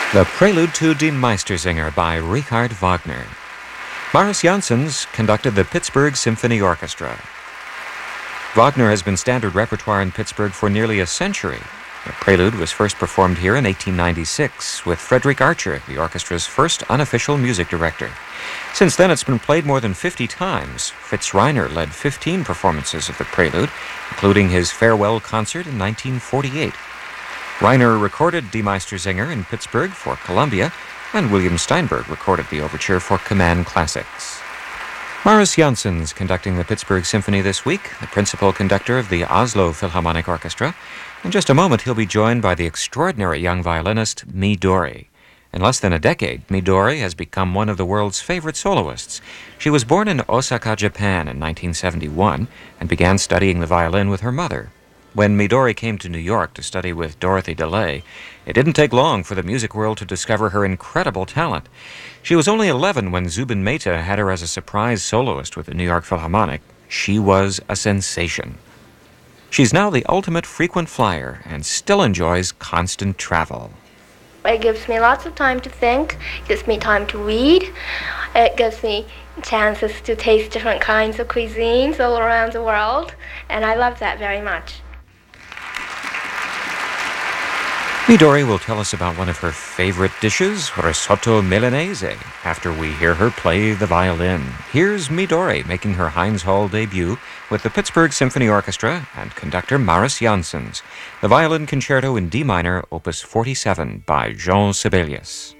The Prelude to Die Meistersinger by Richard Wagner. Maris Janssens conducted the Pittsburgh Symphony Orchestra. Wagner has been standard repertoire in Pittsburgh for nearly a century. The Prelude was first performed here in 1896 with Frederick Archer, the orchestra's first unofficial music director. Since then, it's been played more than 50 times. Fritz Reiner led 15 performances of the Prelude, including his farewell concert in 1948. Reiner recorded Die Meistersinger in Pittsburgh for Columbia, and William Steinberg recorded the overture for Kaman Classics. Maris Janssens conducting the Pittsburgh Symphony this week, the principal conductor of the Oslo Philharmonic Orchestra. In just a moment, he'll be joined by the extraordinary young violinist Midori. In less than a decade, Midori has become one of the world's favorite soloists. She was born in Osaka, Japan in 1971 and began studying the violin with her mother. When Midori came to New York to study with Dorothy DeLay, it didn't take long for the music world to discover her incredible talent. She was only 11 when Zubin Mehta had her as a surprise soloist with the New York Philharmonic. She was a sensation. She's now the ultimate frequent flyer and still enjoys constant travel. It gives me lots of time to think, gives me time to read, it gives me chances to taste different kinds of cuisines all around the world, and I love that very much. Midori will tell us about one of her favorite dishes, risotto milanese, after we hear her play the violin. Here's Midori making her Heinz Hall debut with the Pittsburgh Symphony Orchestra and conductor Maris Janssens, the Violin Concerto in D minor, Opus 47 by Jean Sibelius.